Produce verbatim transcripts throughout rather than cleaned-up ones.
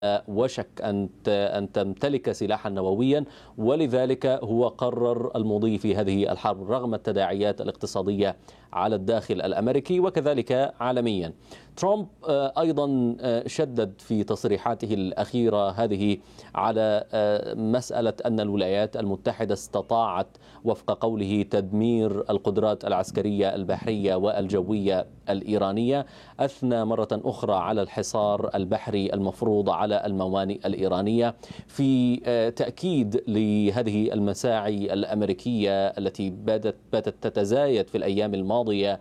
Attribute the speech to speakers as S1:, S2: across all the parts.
S1: وشك أن أن تمتلك سلاحا نوويا، ولذلك هو قرر المضي في هذه الحرب رغم التداعيات الاقتصادية على الداخل الأمريكي وكذلك عالميا. ترامب أيضا شدد في تصريحاته الأخيرة هذه على مسألة أن الولايات المتحدة استطاعت وفق قوله تدمير القدرات العسكرية البحرية والجوية الإيرانية. أثنى مرة أخرى على الحصار البحري المفروض على الموانئ الإيرانية في تأكيد لهذه المساعي الأمريكية التي بدأت باتت تتزايد في الأيام الماضية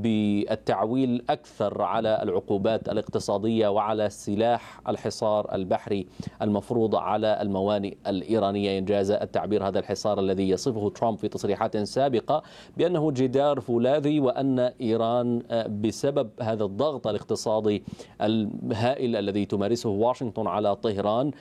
S1: بالتعويل أكثر على العقوبات الاقتصادية وعلى سلاح الحصار البحري المفروض على الموانئ الإيرانية. إنجاز التعبير هذا الحصار الذي يصفه ترامب في تصريحات سابقة بأنه جدار فولاذي، وأن إيران بسبب هذا الضغط الاقتصادي الهائل الذي تمارسه واشنطن على طهران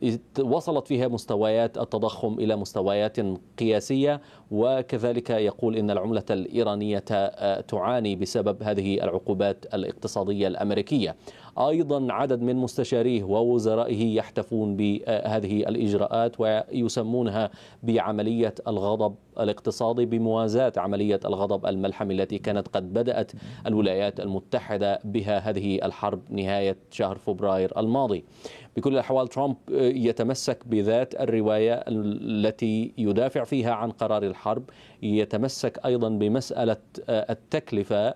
S1: وصلت فيها مستويات التضخم إلى مستويات قياسية، وكذلك يقول إن العملة الإيرانية تعاني بسبب هذه العقوبات الاقتصادية الأمريكية. أيضا عدد من مستشاريه ووزرائه يحتفون بهذه الإجراءات ويسمونها بعملية الغضب الاقتصادي بموازاة عملية الغضب الملحمي التي كانت قد بدأت الولايات المتحدة بها هذه الحرب نهاية شهر فبراير الماضي. بكل الأحوال ترامب يتمسك بذات الرواية التي يدافع فيها عن قرار الحرب، يتمسك أيضا بمسألة التكلفة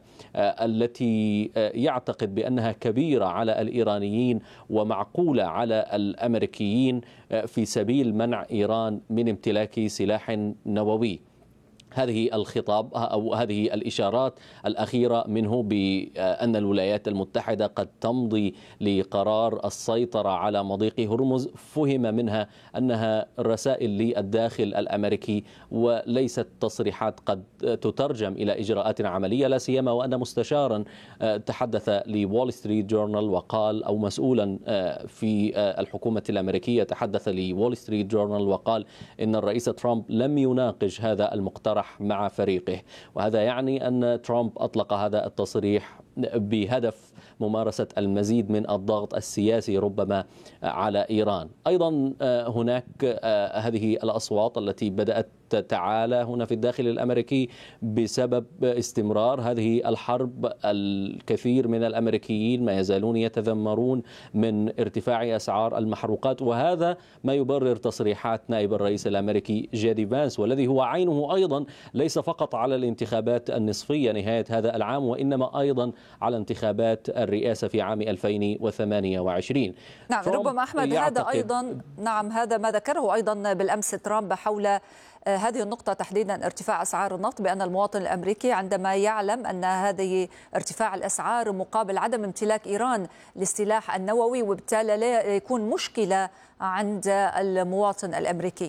S1: التي يعتقد بأنها كبيرة على الإيرانيين ومعقولة على الأمريكيين في سبيل منع إيران من امتلاك سلاح نووي. هذه الخطاب أو هذه الإشارات الأخيرة منه بأن الولايات المتحدة قد تمضي لقرار السيطرة على مضيق هرمز فهم منها أنها رسائل للداخل الأمريكي وليست تصريحات قد تترجم إلى إجراءات عملية، لا سيما وأن مستشارا تحدث لوول ستريت جورنال وقال، أو مسؤولا في الحكومة الأمريكية تحدث لوول ستريت جورنال وقال إن الرئيس ترامب لم يناقش هذا المقترح مع فريقه. وهذا يعني أن ترامب أطلق هذا التصريح بهدف ممارسة المزيد من الضغط السياسي ربما على إيران. أيضا هناك هذه الأصوات التي بدأت تتعالى هنا في الداخل الأمريكي بسبب استمرار هذه الحرب. الكثير من الأمريكيين ما يزالون يتذمرون من ارتفاع أسعار المحروقات، وهذا ما يبرر تصريحات نائب الرئيس الأمريكي جي دي فانس، والذي هو عينه أيضا ليس فقط على الانتخابات النصفية نهاية هذا العام، وإنما أيضا على انتخابات الرئاسة في عام ألفين وثمانية وعشرين.
S2: نعم، ربما أحمد هذا أيضا نعم هذا ما ذكره أيضا بالأمس ترامب حول هذه النقطة تحديدا ارتفاع أسعار النفط، بأن المواطن الأمريكي عندما يعلم أن هذه ارتفاع الأسعار مقابل عدم امتلاك إيران للسلاح النووي، وبالتالي لا يكون مشكلة عند المواطن الأمريكي.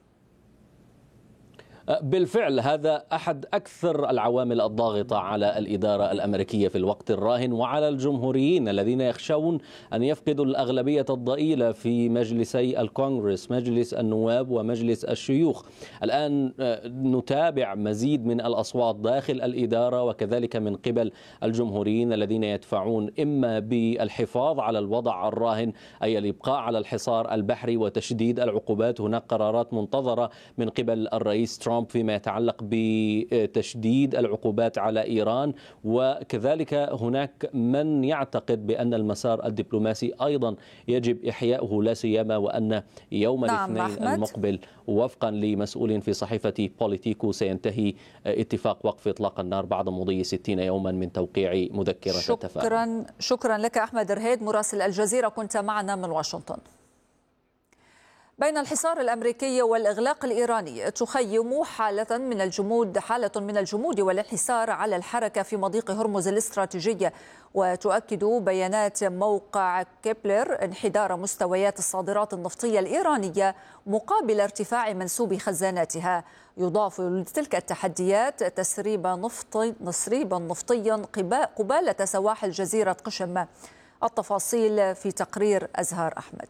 S1: بالفعل هذا أحد أكثر العوامل الضاغطة على الإدارة الأمريكية في الوقت الراهن وعلى الجمهوريين الذين يخشون أن يفقدوا الأغلبية الضئيلة في مجلسي الكونغرس، مجلس النواب ومجلس الشيوخ. الآن نتابع مزيد من الأصوات داخل الإدارة وكذلك من قبل الجمهوريين الذين يدفعون إما بالحفاظ على الوضع الراهن أي الإبقاء على الحصار البحري وتشديد العقوبات. هناك قرارات منتظرة من قبل الرئيس ترامب فيما يتعلق بتشديد العقوبات على إيران، وكذلك هناك من يعتقد بأن المسار الدبلوماسي أيضا يجب إحياؤه، لا سيما وأن يوم
S2: نعم
S1: الاثنين
S2: أحمد.
S1: المقبل وفقا لمسؤول في صحيفة بوليتيكو سينتهي اتفاق وقف إطلاق النار بعد مضي ستين يوما من توقيع مذكرة التفاهم.
S2: شكرا شكرا لك أحمد رهيد مراسل الجزيرة، كنت معنا من واشنطن. بين الحصار الأمريكي والإغلاق الإيراني تخيم حالة من الجمود حالة من الجمود والانحسار على الحركة في مضيق هرمز الاستراتيجي، وتؤكد بيانات موقع كيبلر انحدار مستويات الصادرات النفطية الإيرانية مقابل ارتفاع منسوب خزاناتها. يضاف لتلك التحديات تسريب نفط تسريبا نفطيا قبالة سواحل جزيرة قشم. التفاصيل في تقرير أزهار أحمد.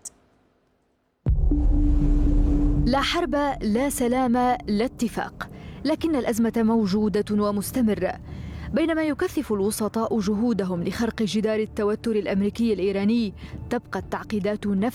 S3: لا حرب، لا سلام، لا اتفاق، لكن الأزمة موجودة ومستمرة. بينما يكثف الوسطاء جهودهم لخرق جدار التوتر الأمريكي الإيراني، تبقى التعقيدات نفسها